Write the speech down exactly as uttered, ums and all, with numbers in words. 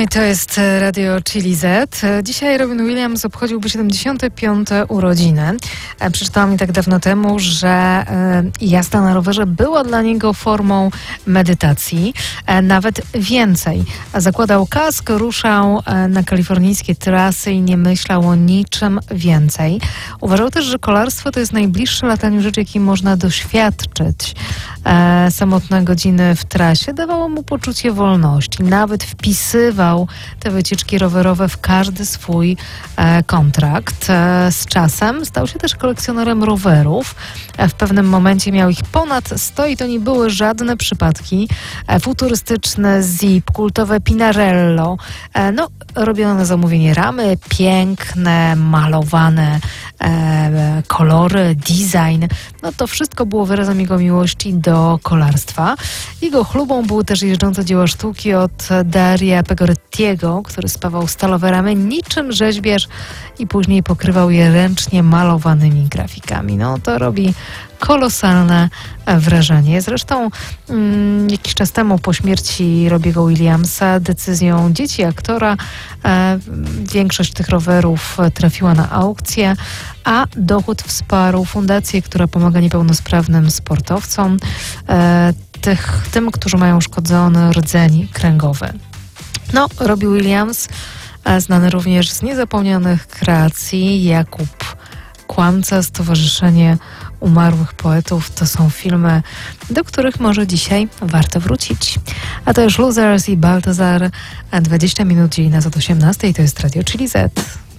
i to jest Radio Chili Z. Dzisiaj Robin Williams obchodziłby siedemdziesiąte piąte urodziny. Przeczytałam nie tak dawno temu, że jazda na rowerze była dla niego formą medytacji. Nawet więcej. Zakładał kask, ruszał na kalifornijskie trasy i nie myślał o niczym więcej. Uważał też, że kolarstwo to jest najbliższe lataniu rzecz, jaki można doświadczyć. Samotne godziny w trasie dawało mu poczucie wolności. Nawet wpisywał te wycieczki rowerowe w każdy swój e, kontrakt. E, z czasem stał się też kolekcjonerem rowerów. E, w pewnym momencie miał ich ponad sto i to nie były żadne przypadki. E, futurystyczne Zip, kultowe Pinarello. E, no, robiono na zamówienie ramy, piękne, malowane e, kolory, design. No to wszystko było wyrazem jego miłości do kolarstwa. Jego chlubą były też jeżdżące dzieła sztuki od Daria Pegorettiego, który spawał stalowe ramy niczym rzeźbiarz i później pokrywał je ręcznie malowanymi grafikami. No to robi kolosalne wrażenie. Zresztą mm, jakiś czas temu po śmierci Robiego Williamsa decyzją dzieci aktora e, większość tych rowerów trafiła na aukcję, a dochód wsparł fundację, która pomaga niepełnosprawnym sportowcom, e, tych, tym, którzy mają uszkodzony rdzeń kręgowy. No, Robbie Williams, e, znany również z niezapomnianych kreacji, Jakub Kłamca, Stowarzyszenie Umarłych Poetów. To są filmy, do których może dzisiaj warto wrócić. A to już Losers i Baltazar. dwadzieścia minut dzieli nas od osiemnastej. To jest Radio Chili Z.